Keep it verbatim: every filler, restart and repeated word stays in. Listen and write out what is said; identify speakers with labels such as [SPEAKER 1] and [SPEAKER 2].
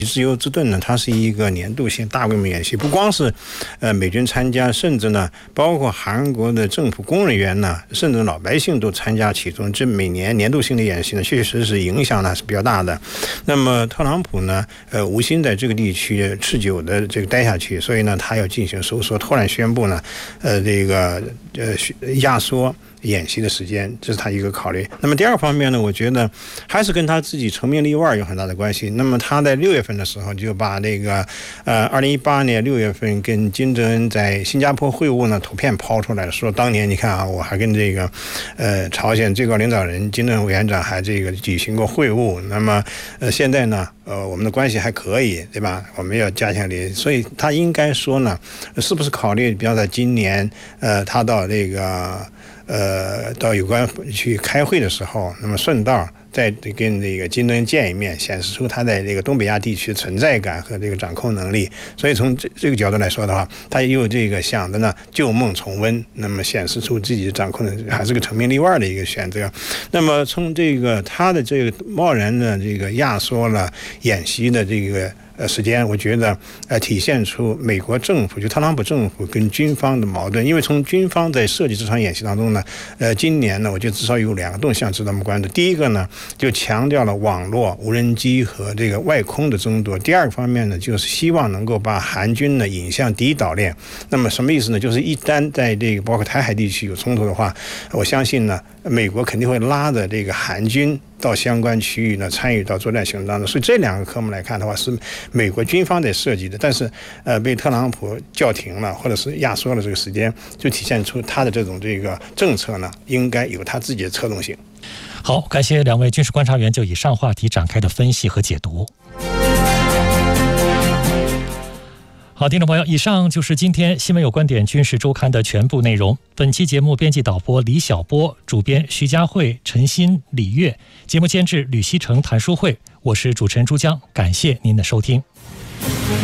[SPEAKER 1] 自由之盾呢，它是一个年度性大规模演习，不光是呃美军参加，甚至呢包括韩国的政府工人员呢，甚至老百姓都参加其中。这每年年度性的演习呢，确实是影响呢是比较大的。那么特朗普呢，呃无心在这个地区持久的这个待下去，所以呢他要进行收缩，突然宣布呢，呃这个呃压缩演习的时间，这是他一个考虑。那么第二方面呢，我觉得还是跟他自己成名立万有很大的关系。那么他在六月份的时候就把那个呃二零一八年六月份跟金正恩在新加坡会晤呢图片抛出来了，说当年你看啊，我还跟这个呃朝鲜最高领导人金正恩委员长还这个举行过会晤。那么呃现在呢呃我们的关系还可以，对吧？我们要加强联系，所以他应该说呢，是不是考虑比方在今年呃他到这个呃，到有关去开会的时候，那么顺道再跟这个金正恩见一面，显示出他在这个东北亚地区的存在感和这个掌控能力。所以从这这个角度来说的话，他又这个想着呢旧梦重温，那么显示出自己的掌控能力，还是个成名立万的一个选择。那么从这个他的这个贸然的这个压缩了演习的这个呃时间，我觉得呃体现出美国政府就特朗普政府跟军方的矛盾。因为从军方在设计这场演习当中呢，呃今年呢我觉得至少有两个动向值得我们关注。第一个呢就强调了网络、无人机和这个外空的争夺。第二个方面呢就是希望能够把韩军呢引向第一岛链。那么什么意思呢？就是一旦在这个包括台海地区有冲突的话，我相信呢美国肯定会拉着这个韩军到相关区域呢参与到作战行动当中。所以这两个科目来看的话，是美国军方在设计的，但是呃被特朗普叫停了，或者是压缩了这个时间，就体现出他的这种这个政策呢应该有他自己的策动性。
[SPEAKER 2] 好，感谢两位军事观察员就以上话题展开的分析和解读。好，听众朋友，以上就是今天新闻有观点军事周刊的全部内容。本期节目编辑导播李晓波，主编徐佳慧、陈鑫、李月，节目监制吕希成、谭淑慧，我是主持人朱江，感谢您的收听。